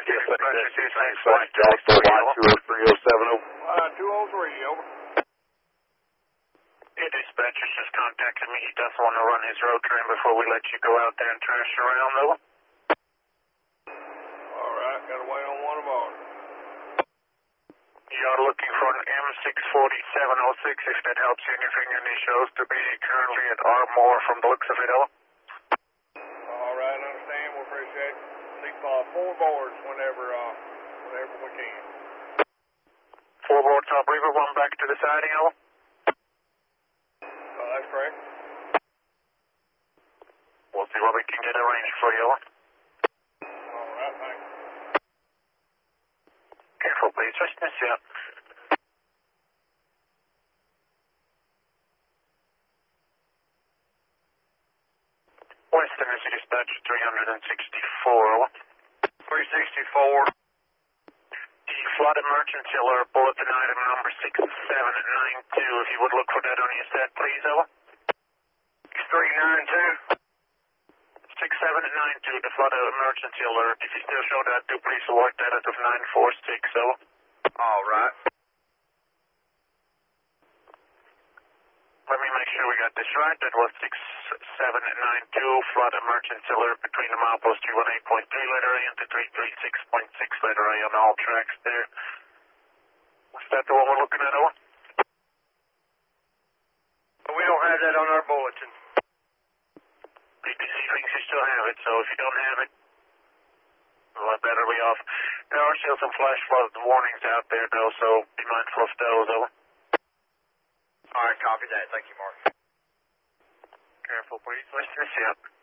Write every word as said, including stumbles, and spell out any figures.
Yes, thanks, Flight Jackson, line two oh three oh seven oh. Uh, two oh three, over. Yeah, dispatcher's just contacted me. He does want to run his road train before we let you go out there and trash around, though. All right, gotta wait on one of ours. You're looking for an M six forty-seven oh six, if that helps you anything, and he shows to be currently at Ardmore from the looks of it, all. All right, understand, we appreciate it. Need uh, four boards whenever, uh, whenever we can. Four boards, I'll bring it one back to the siding, all. Uh, that's correct. We'll see what we can get arranged for you, all. All right, thanks. Careful, please. Just miss you. Western is dispatch three sixty-four. three sixty-four. The flood emergency alert bulletin item number six seven nine two. If you would look for that on your set, please, over. six three nine two. six seven nine two, the flood emergency alert. If you still show that, do please alert that out of nine four six, over. All right. Let me make sure we got this right. That was six seven nine two, flood emergency alert between the milepost three one eight point three letter A and the three three six point six letter A on all tracks there. Was that the one we're looking at, Owen? We don't have that on our bulletin. B P C thinks you still have it, so if you don't have it, well, better be off. There are still some flash flood warnings out there, though, so be mindful of those, Owen. All right, copy that. Thank you, Mark. Careful, please. Let's miss you up.